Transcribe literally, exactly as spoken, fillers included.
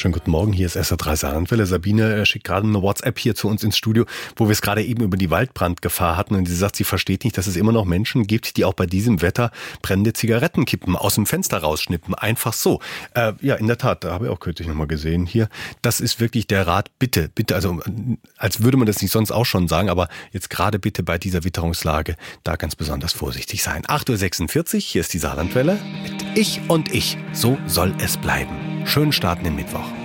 Schönen guten Morgen, hier ist S R drei Saarlandwelle. Sabine schickt gerade eine WhatsApp hier zu uns ins Studio, wo wir es gerade eben über die Waldbrandgefahr hatten. Und sie sagt, sie versteht nicht, dass es immer noch Menschen gibt, die auch bei diesem Wetter brennende Zigarettenkippen aus dem Fenster rausschnippen. Einfach so. Äh, ja, in der Tat, da habe ich auch kürzlich nochmal gesehen hier. Das ist wirklich der Rat, bitte, bitte, also als würde man das nicht sonst auch schon sagen, aber jetzt gerade bitte bei dieser Witterungslage da ganz besonders vorsichtig sein. acht Uhr sechsundvierzig, hier ist die Saarlandwelle mit Ich und Ich. So soll es bleiben. Schönen Start in den Mittwoch.